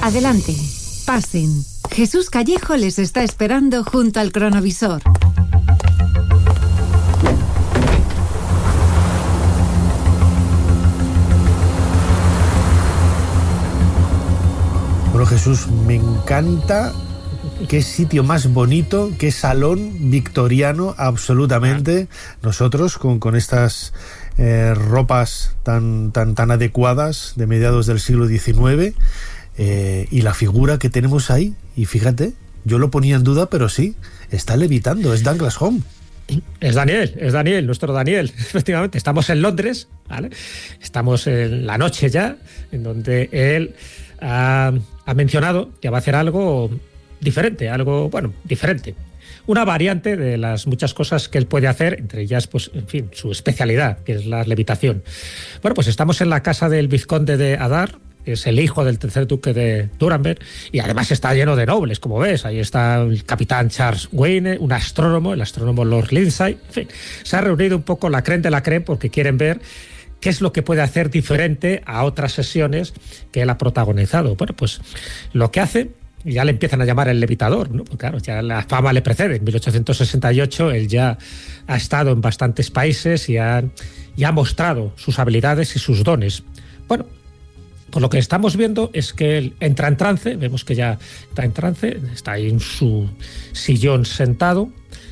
Adelante, pasen. Jesús Callejo les está esperando junto al cronovisor. Bueno, Jesús, me encanta. Qué sitio más bonito, qué salón victoriano, absolutamente. Nosotros con estas ropas tan adecuadas de mediados del siglo XIX, y la figura que tenemos ahí. Y fíjate, yo lo ponía en duda, pero sí, está levitando, es Douglas Home. Es Daniel, nuestro Daniel. Efectivamente, estamos en Londres, ¿vale? Estamos en la noche ya, en donde él ha mencionado que va a hacer algo diferente, una variante de las muchas cosas que él puede hacer, entre ellas, pues, en fin, su especialidad, que es la levitación. Bueno, pues estamos en la casa del vizconde de Adar, que es el hijo del tercer duque de Nuremberg, y además está lleno de nobles, como ves. Ahí está el capitán Charles Wayne, un astrónomo, el astrónomo Lord Lindsay. En fin, se ha reunido un poco la crème de la crème porque quieren ver qué es lo que puede hacer diferente a otras sesiones que él ha protagonizado. Bueno, pues lo que hace, ya le empiezan a llamar el levitador, ¿no? Pues claro, ya la fama le precede. En 1868 él ya ha estado en bastantes países y ha mostrado sus habilidades y sus dones. Bueno, pues lo que estamos viendo es que él entra en trance, vemos que ya está en trance, está ahí en su sillón sentado,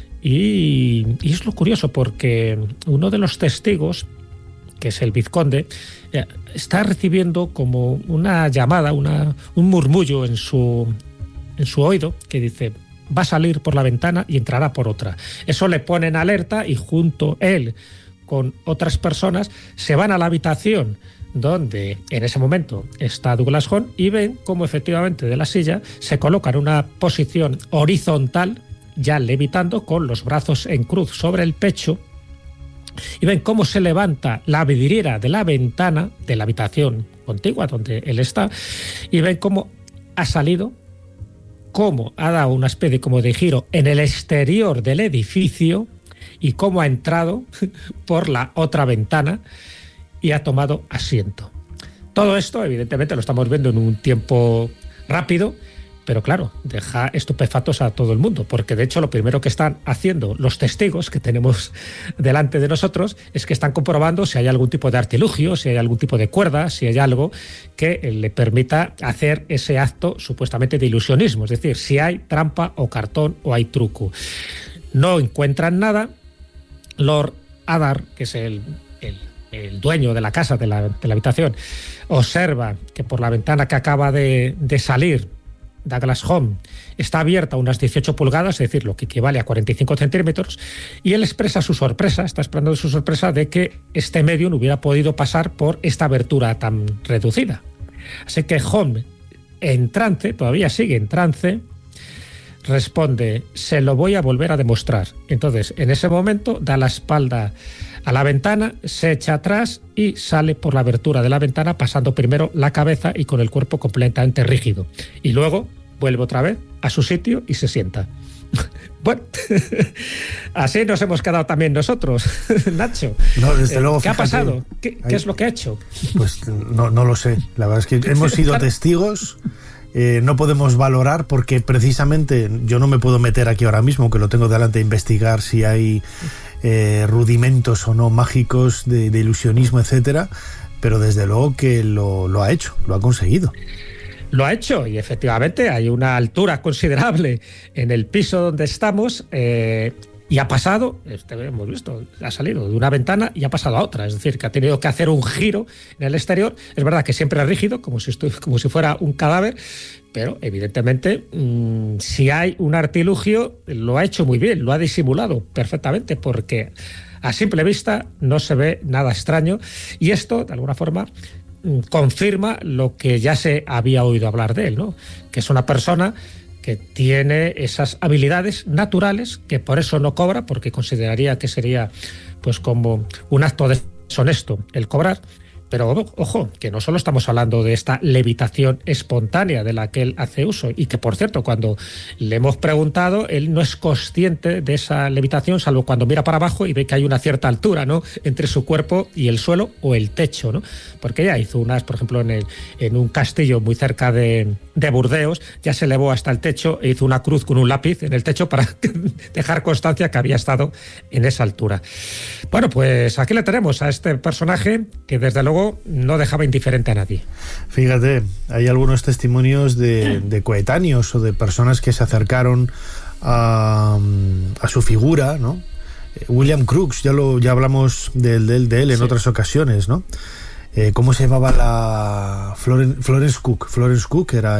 y es lo curioso porque uno de los testigos, que es el vizconde, está recibiendo como una llamada, un murmullo en su oído que dice: va a salir por la ventana y entrará por otra. Eso le pone en alerta y junto él con otras personas se van a la habitación donde en ese momento está Douglas Home y ven cómo efectivamente de la silla se coloca en una posición horizontal, ya levitando, con los brazos en cruz sobre el pecho, y ven cómo se levanta la vidriera de la ventana de la habitación contigua donde él está, y ven cómo ha salido, cómo ha dado una especie como de giro en el exterior del edificio y cómo ha entrado por la otra ventana y ha tomado asiento. Todo esto, evidentemente, lo estamos viendo en un tiempo rápido, pero claro, deja estupefactos a todo el mundo, porque de hecho lo primero que están haciendo los testigos que tenemos delante de nosotros es que están comprobando si hay algún tipo de artilugio, si hay algún tipo de cuerda, si hay algo que le permita hacer ese acto supuestamente de ilusionismo, es decir, si hay trampa o cartón o hay truco. No encuentran nada. Lord Adar, que es el dueño de la casa, de la habitación, observa que por la ventana que acaba de salir Douglas Home está abierta a unas 18 pulgadas, es decir, lo que equivale a 45 centímetros, y él expresa su sorpresa, está expresando su sorpresa de que este medium hubiera podido pasar por esta abertura tan reducida. Así que Home, en trance, todavía sigue en trance, responde: se lo voy a volver a demostrar. Entonces, en ese momento, da la espalda a la ventana, se echa atrás y sale por la abertura de la ventana, pasando primero la cabeza y con el cuerpo completamente rígido. Y luego vuelve otra vez a su sitio y se sienta. Bueno, así nos hemos quedado también nosotros, Nacho. No, desde luego, ¿qué fíjate, ha pasado? ¿Qué es lo que ha hecho? Pues no lo sé. La verdad es que hemos sido testigos. No podemos valorar porque precisamente yo no me puedo meter aquí ahora mismo, que lo tengo delante, a investigar si hay rudimentos o no mágicos de ilusionismo, etcétera, pero desde luego que lo ha hecho, lo ha conseguido. Lo ha hecho, y efectivamente hay una altura considerable en el piso donde estamos, y ha pasado, hemos visto, ha salido de una ventana y ha pasado a otra, es decir, que ha tenido que hacer un giro en el exterior. Es verdad que siempre es rígido, como si fuera un cadáver, pero evidentemente si hay un artilugio, lo ha hecho muy bien, lo ha disimulado perfectamente, porque a simple vista no se ve nada extraño, y esto de alguna forma confirma lo que ya se había oído hablar de él, ¿no? Que es una persona que tiene esas habilidades naturales, que por eso no cobra, porque consideraría que sería pues como un acto deshonesto el cobrar, Pero ojo, que no solo estamos hablando de esta levitación espontánea de la que él hace uso, y que, por cierto, cuando le hemos preguntado, él no es consciente de esa levitación, salvo cuando mira para abajo y ve que hay una cierta altura, ¿no?, entre su cuerpo y el suelo o el techo, ¿no? Porque ella hizo unas, por ejemplo, en un castillo muy cerca de Burdeos, ya se elevó hasta el techo e hizo una cruz con un lápiz en el techo para dejar constancia que había estado en esa altura. Bueno, pues aquí le tenemos a este personaje que desde luego no dejaba indiferente a nadie. Fíjate, hay algunos testimonios de coetáneos o de personas que se acercaron a su figura, ¿no? William Crookes, ya hablamos de él en otras ocasiones, ¿no? ¿Cómo se llamaba la Florence Cook? Florence Cook era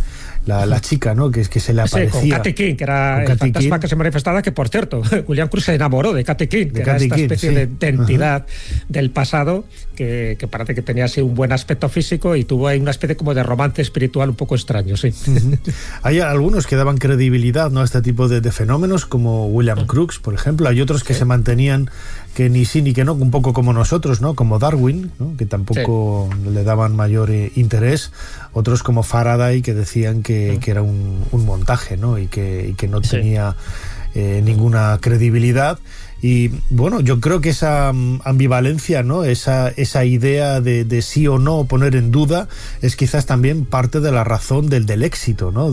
la chica, ¿no?, que se le aparecía. Sí, con Katy King, que era el fantasma que se manifestaba, que por cierto, William Crookes se enamoró de Katy King, que era esta especie de entidad del pasado que parece que tenía así un buen aspecto físico y tuvo ahí una especie como de romance espiritual un poco extraño, sí. Hay algunos que daban credibilidad, ¿no?, a este tipo de fenómenos, como William Crookes, por ejemplo. Hay otros que se mantenían que ni sí ni que no, un poco como nosotros, ¿no?, como Darwin, ¿no?, que tampoco le daban mayor interés. Otros como Faraday, que decían que era un montaje, ¿no?, y que no tenía ninguna credibilidad. Y bueno, yo creo que esa ambivalencia, ¿no?, esa idea de sí o no poner en duda, es quizás también parte de la razón del éxito, ¿no?,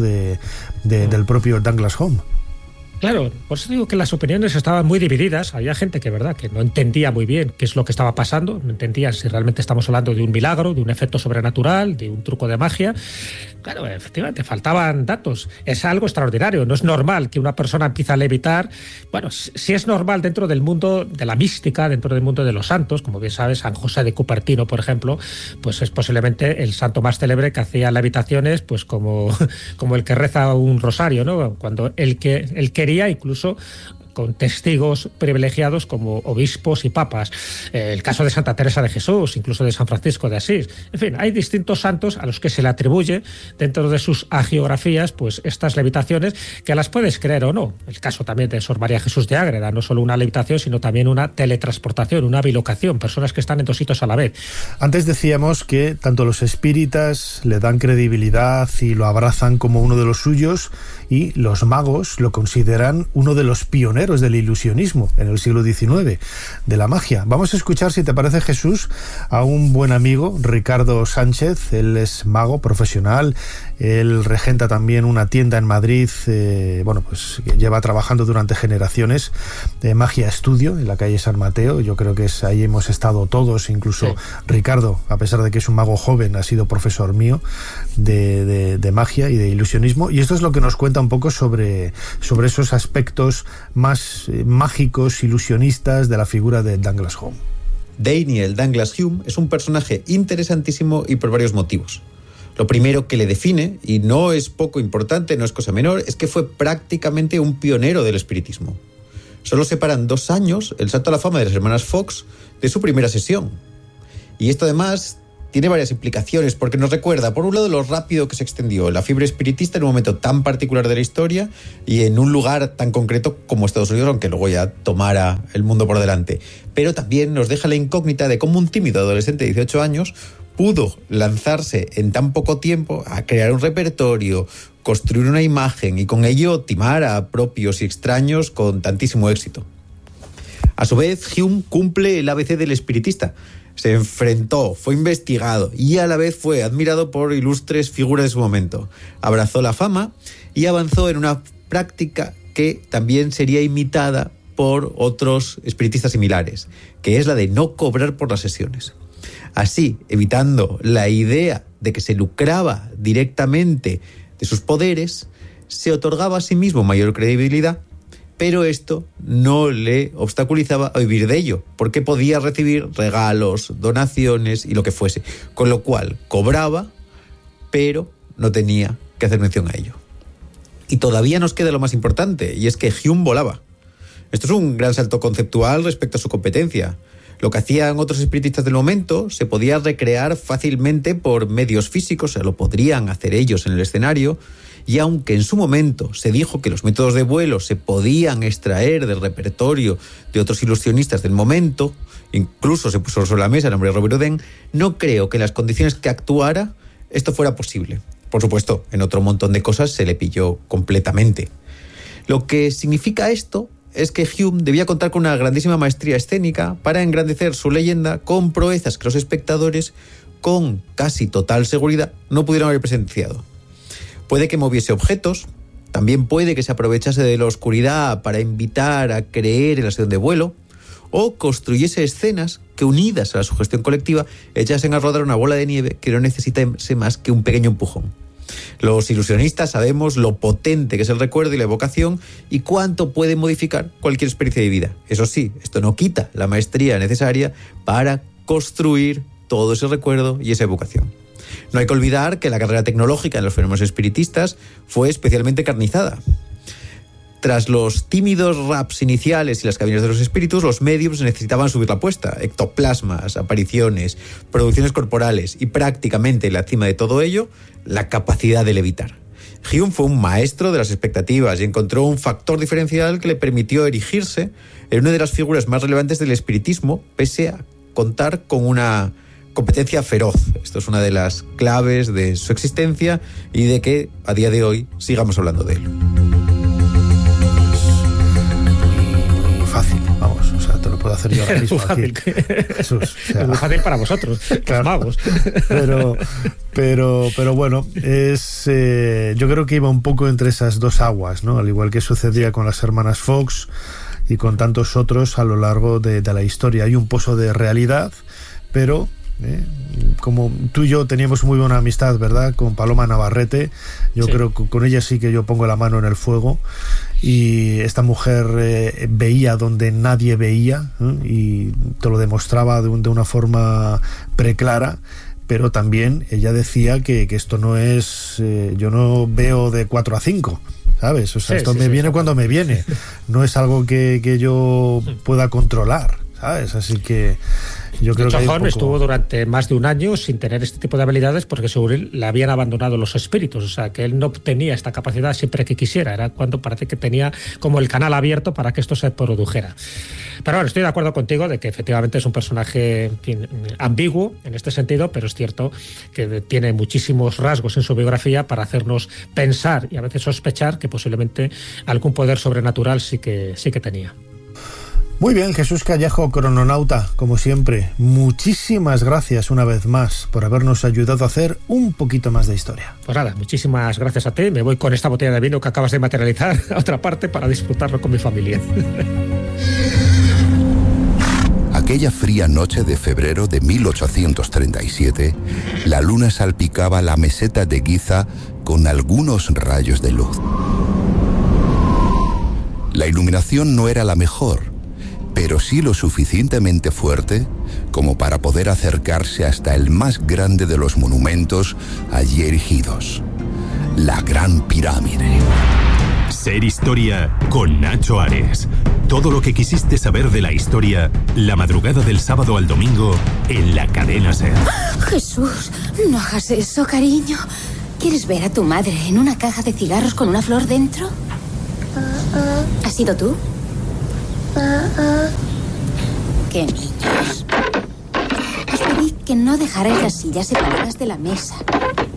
del propio Douglas Home. Claro, por eso digo que las opiniones estaban muy divididas. Había gente que no entendía muy bien qué es lo que estaba pasando, no entendían si realmente estamos hablando de un milagro, de un efecto sobrenatural, de un truco de magia. Claro, efectivamente, faltaban datos. Es algo extraordinario, no es normal que una persona empiece a levitar. Bueno, sí es normal dentro del mundo de la mística, dentro del mundo de los santos, como bien sabes, San José de Cupertino, por ejemplo, pues es posiblemente el santo más célebre que hacía levitaciones, pues como el que reza un rosario, ¿no?, cuando él quería, incluso con testigos privilegiados como obispos y papas. El caso de Santa Teresa de Jesús, incluso de San Francisco de Asís. En fin, hay distintos santos a los que se le atribuye dentro de sus hagiografías pues estas levitaciones, que las puedes creer o no. El caso también de Sor María Jesús de Ágreda, no solo una levitación, sino también una teletransportación, una bilocación, personas que están en dos sitios a la vez. Antes decíamos que tanto los espíritas le dan credibilidad y lo abrazan como uno de los suyos, y los magos lo consideran uno de los pioneros del ilusionismo en el siglo XIX, de la magia. Vamos a escuchar, si te parece, Jesús, a un buen amigo, Ricardo Sánchez. Él es mago profesional, él regenta también una tienda en Madrid, pues lleva trabajando durante generaciones de Magia Estudio, en la calle San Mateo. Yo creo que ahí hemos estado todos, incluso sí. Ricardo, a pesar de que es un mago joven, ha sido profesor mío de magia y de ilusionismo, y esto es lo que nos cuenta un poco sobre esos aspectos más mágicos, ilusionistas de la figura de Douglas Home. Daniel Douglas Hume es un personaje interesantísimo y por varios motivos. Lo primero que le define, y no es poco importante, no es cosa menor, es que fue prácticamente un pionero del espiritismo. Solo separan 2 años el salto a la fama de las hermanas Fox de su primera sesión. Y esto además tiene varias implicaciones, porque nos recuerda, por un lado, lo rápido que se extendió la fiebre espiritista en un momento tan particular de la historia y en un lugar tan concreto como Estados Unidos, aunque luego ya tomara el mundo por delante. Pero también nos deja la incógnita de cómo un tímido adolescente de 18 años pudo lanzarse en tan poco tiempo a crear un repertorio, construir una imagen y con ello timar a propios y extraños con tantísimo éxito. A su vez, Hume cumple el ABC del espiritista. Se enfrentó, fue investigado y a la vez fue admirado por ilustres figuras de su momento. Abrazó la fama y avanzó en una práctica que también sería imitada por otros espiritistas similares, que es la de no cobrar por las sesiones. Así, evitando la idea de que se lucraba directamente de sus poderes, se otorgaba a sí mismo mayor credibilidad, pero esto no le obstaculizaba a vivir de ello, porque podía recibir regalos, donaciones y lo que fuese, con lo cual cobraba, pero no tenía que hacer mención a ello. Y todavía nos queda lo más importante, y es que Hume volaba. Esto es un gran salto conceptual respecto a su competencia. Lo que hacían otros espiritistas del momento se podía recrear fácilmente por medios físicos, o sea, lo podrían hacer ellos en el escenario, y aunque en su momento se dijo que los métodos de vuelo se podían extraer del repertorio de otros ilusionistas del momento, incluso se puso sobre la mesa el nombre de Robert Houdin, no creo que en las condiciones que actuara esto fuera posible. Por supuesto, en otro montón de cosas se le pilló completamente. Lo que significa esto es que Hume debía contar con una grandísima maestría escénica para engrandecer su leyenda con proezas que los espectadores, con casi total seguridad, no pudieron haber presenciado. Puede que moviese objetos, también puede que se aprovechase de la oscuridad para invitar a creer en la estación de vuelo, o construyese escenas que, unidas a la sugestión colectiva, echasen a rodar una bola de nieve que no necesitase más que un pequeño empujón. Los ilusionistas sabemos lo potente que es el recuerdo y la evocación y cuánto puede modificar cualquier experiencia de vida. Eso sí, esto no quita la maestría necesaria para construir todo ese recuerdo y esa evocación. No hay que olvidar que la carrera tecnológica en los fenómenos espiritistas fue especialmente carnizada. Tras los tímidos raps iniciales y las cabinas de los espíritus, los médiums necesitaban subir la apuesta. Ectoplasmas, apariciones, producciones corporales y prácticamente la cima de todo ello, la capacidad de levitar. Hume fue un maestro de las expectativas y encontró un factor diferencial que le permitió erigirse en una de las figuras más relevantes del espiritismo, pese a contar con una competencia feroz. Esto es una de las claves de su existencia y de que a día de hoy sigamos hablando de él. Fácil, vamos, o sea, te lo puedo hacer yo ahora mismo. Es muy fácil. Jesús, o sea, es muy fácil para vosotros, claro, magos. Pero bueno, yo creo que iba un poco entre esas dos aguas, ¿no? Al igual que sucedía con las hermanas Fox y con tantos otros a lo largo de la historia. Hay un pozo de realidad, pero como tú y yo teníamos muy buena amistad, ¿verdad?, con Paloma Navarrete, yo creo que con ella sí que yo pongo la mano en el fuego, y esta mujer veía donde nadie veía, y te lo demostraba de una forma preclara. Pero también ella decía que esto no es, yo no veo de 4 a 5, ¿sabes? O sea, esto me viene cuando me viene, no es algo que yo pueda controlar, ¿sabes? Así que yo creo que Holmes estuvo durante más de un año sin tener este tipo de habilidades porque según él le habían abandonado los espíritus, o sea que él no tenía esta capacidad siempre que quisiera, era cuando parece que tenía como el canal abierto para que esto se produjera. Pero bueno, estoy de acuerdo contigo de que efectivamente es un personaje, en fin, ambiguo en este sentido, pero es cierto que tiene muchísimos rasgos en su biografía para hacernos pensar y a veces sospechar que posiblemente algún poder sobrenatural sí que tenía. Muy bien, Jesús Callejo, crononauta, como siempre, muchísimas gracias una vez más por habernos ayudado a hacer un poquito más de historia. Pues nada, muchísimas gracias a ti. Me voy con esta botella de vino que acabas de materializar a otra parte para disfrutarlo con mi familia. Aquella fría noche de febrero de 1837, la luna salpicaba la meseta de Giza con algunos rayos de luz. La iluminación no era la mejor, pero sí lo suficientemente fuerte como para poder acercarse hasta el más grande de los monumentos allí erigidos, la Gran Pirámide. Ser Historia con Nacho Ares. Todo lo que quisiste saber de la historia, la madrugada del sábado al domingo en la cadena SER. Jesús, no hagas eso, cariño. ¿Quieres ver a tu madre en una caja de cigarros con una flor dentro? ¿Has sido tú? ¡Qué niños! Os pedí que no dejarais las sillas separadas de la mesa.